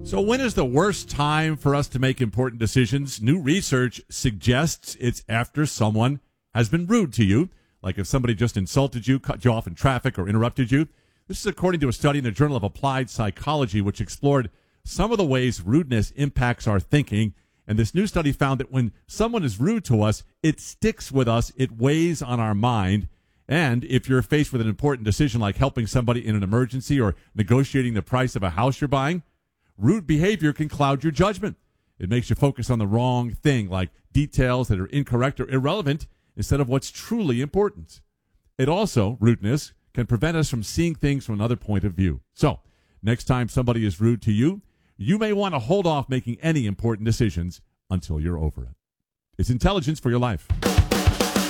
So when is the worst time for us to make important decisions? New research suggests it's after someone has been rude to you, like if somebody just insulted you, cut you off in traffic, or interrupted you. This is according to a study in the Journal of Applied Psychology, which explored some of the ways rudeness impacts our thinking. And this new study found that when someone is rude to us, it sticks with us, it weighs on our mind. And if you're faced with an important decision like helping somebody in an emergency or negotiating the price of a house you're buying, rude behavior can cloud your judgment. It makes you focus on the wrong thing, like details that are incorrect or irrelevant, instead of what's truly important. It also, rudeness, can prevent us from seeing things from another point of view. So, next time somebody is rude to you, you may want to hold off making any important decisions until you're over it. It's intelligence for your life.